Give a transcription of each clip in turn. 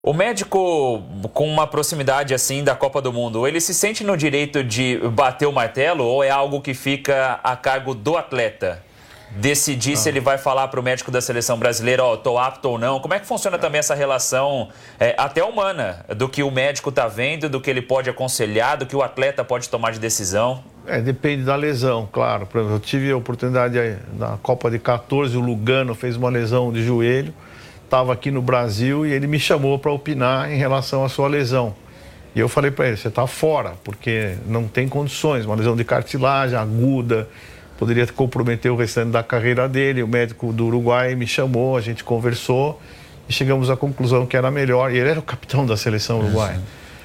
O médico, com uma proximidade assim da Copa do Mundo, ele se sente no direito de bater o martelo ou é algo que fica a cargo do atleta? Decidir se ele vai falar para o médico da seleção brasileira, ó, tô apto ou não. Como é que funciona também essa relação até humana, do que o médico está vendo, do que ele pode aconselhar, do que o atleta pode tomar de decisão? Depende da lesão, claro. Por exemplo, eu tive a oportunidade na Copa de 14, o Lugano fez uma lesão de joelho, estava aqui no Brasil e ele me chamou para opinar em relação à sua lesão. E eu falei para ele, você está fora, porque não tem condições, uma lesão de cartilagem aguda, poderia comprometer o restante da carreira dele. O médico do Uruguai me chamou, a gente conversou e chegamos à conclusão que era melhor. E ele era o capitão da seleção uruguaia.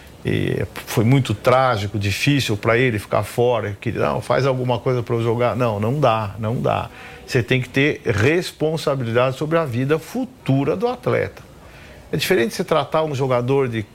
E foi muito trágico, difícil para ele ficar fora. Ele queria, não, faz alguma coisa para eu jogar. Não, não dá. Você tem que ter responsabilidade sobre a vida futura do atleta. É diferente você tratar um jogador de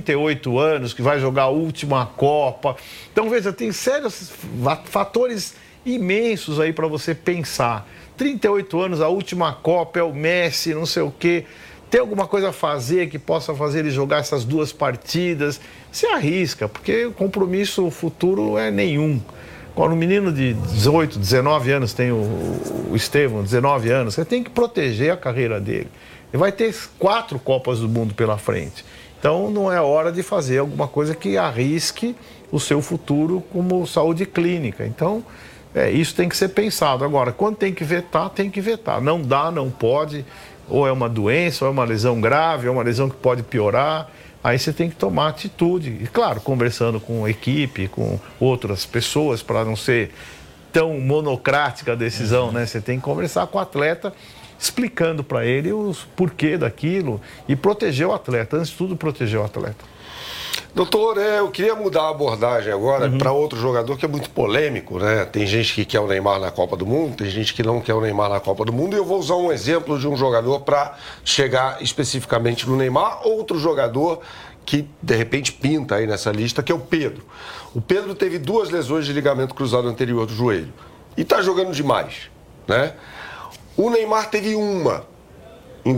38 anos que vai jogar a última Copa. Então, veja, tem sérios fatores imensos aí para você pensar. 38 anos, a última Copa, é o Messi, não sei o quê. Tem alguma coisa a fazer que possa fazer ele jogar essas duas partidas? Se arrisca, porque o compromisso futuro é nenhum. Quando um menino de 18, 19 anos, tem o Estevão, 19 anos, você tem que proteger a carreira dele. Ele vai ter 4 Copas do Mundo pela frente. Então não é hora de fazer alguma coisa que arrisque o seu futuro como saúde clínica. Então, isso tem que ser pensado. Agora, quando tem que vetar, tem que vetar. Não dá, não pode. Ou é uma doença, ou é uma lesão grave, ou é uma lesão que pode piorar. Aí você tem que tomar atitude. E, claro, conversando com a equipe, com outras pessoas, para não ser tão monocrática a decisão, né? Você tem que conversar com o atleta, explicando para ele os porquê daquilo e proteger o atleta. Antes de tudo, proteger o atleta. Doutor, eu queria mudar a abordagem agora para outro jogador que é muito polêmico, né? Tem gente que quer o Neymar na Copa do Mundo, tem gente que não quer o Neymar na Copa do Mundo, e eu vou usar um exemplo de um jogador para chegar especificamente no Neymar, outro jogador que de repente pinta aí nessa lista, que é o Pedro. O Pedro teve 2 lesões de ligamento cruzado anterior do joelho e está jogando demais, né? O Neymar teve uma em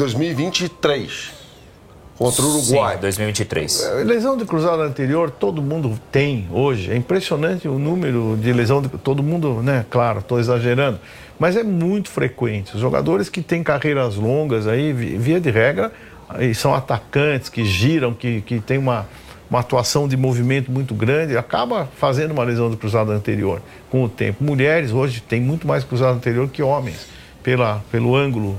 2023. Contra o Uruguai. Sim, 2023. Lesão de cruzado anterior, todo mundo tem hoje. É impressionante o número de lesão de todo mundo, né? Claro, estou exagerando. Mas é muito frequente. Os jogadores que têm carreiras longas aí, via de regra, aí são atacantes que giram, que têm uma atuação de movimento muito grande, acaba fazendo uma lesão de cruzado anterior com o tempo. Mulheres hoje têm muito mais cruzado anterior que homens, pelo ângulo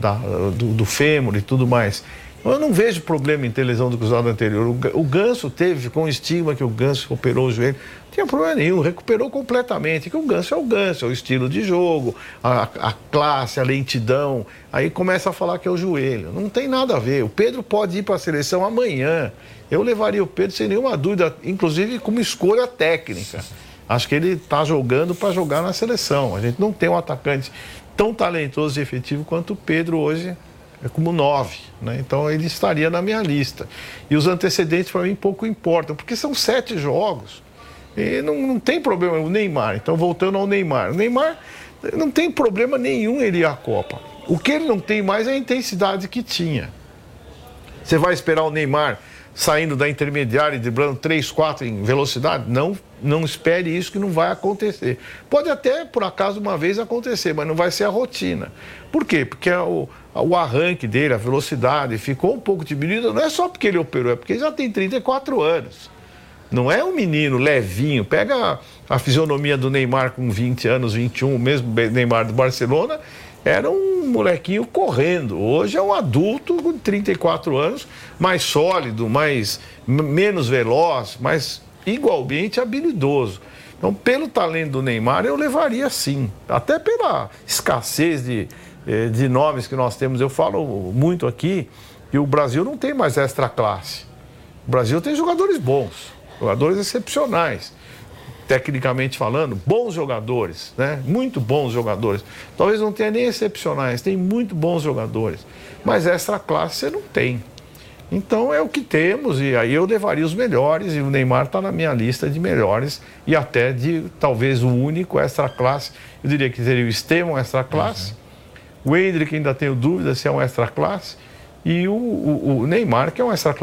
do fêmur e tudo mais. Eu não vejo problema em ter lesão do cruzado anterior. O Ganso teve, com estigma que o Ganso operou o joelho, não tinha problema nenhum, recuperou completamente. Que o Ganso, é o estilo de jogo, a classe, a lentidão. Aí começa a falar que é o joelho. Não tem nada a ver. O Pedro pode ir para a seleção amanhã. Eu levaria o Pedro sem nenhuma dúvida, inclusive como escolha técnica. Acho que ele está jogando para jogar na seleção. A gente não tem um atacante tão talentoso e efetivo quanto o Pedro hoje. É como 9, né? Então ele estaria na minha lista. E os antecedentes para mim pouco importam, porque são 7 jogos. E não tem problema. O Neymar, então voltando ao Neymar. O Neymar não tem problema nenhum ele ir à Copa. O que ele não tem mais é a intensidade que tinha. Você vai esperar o Neymar saindo da intermediária e driblando 3, 4 em velocidade? Não espere isso, que não vai acontecer. Pode até, por acaso, uma vez acontecer, mas não vai ser a rotina. Por quê? Porque o arranque dele, a velocidade, ficou um pouco diminuída. Não é só porque ele operou, é porque ele já tem 34 anos. Não é um menino levinho. Pega a fisionomia do Neymar com 20 anos, 21, o mesmo Neymar do Barcelona, era um molequinho correndo. Hoje é um adulto com 34 anos, mais sólido, menos veloz, mas igualmente habilidoso. Então, pelo talento do Neymar, eu levaria sim. Até pela escassez de nomes que nós temos. Eu falo muito aqui que o Brasil não tem mais extra classe. O Brasil tem jogadores bons, jogadores excepcionais. Tecnicamente falando, bons jogadores, né? Muito bons jogadores. Talvez não tenha nem excepcionais, tem muito bons jogadores. Mas extra classe você não tem. Então é o que temos, e aí eu levaria os melhores, e o Neymar está na minha lista de melhores, e até de talvez o único extra classe. Eu diria que seria o Estevão extra classe, o Endrick ainda tenho dúvida se é um extra classe, e o Neymar, que é um extra